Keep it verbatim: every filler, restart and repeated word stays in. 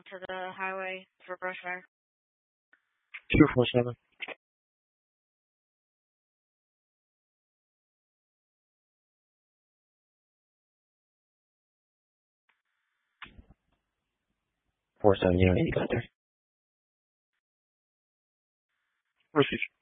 onto the highway for brush fire. two four seven. four seven zero eight, got there. Receive.